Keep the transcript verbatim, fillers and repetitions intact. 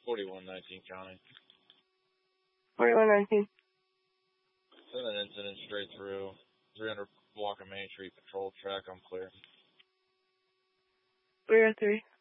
forty-one nineteen County. forty-one nineteen. Send an incident straight through. three hundred block of Main Street, patrol track, I'm clear. three oh three.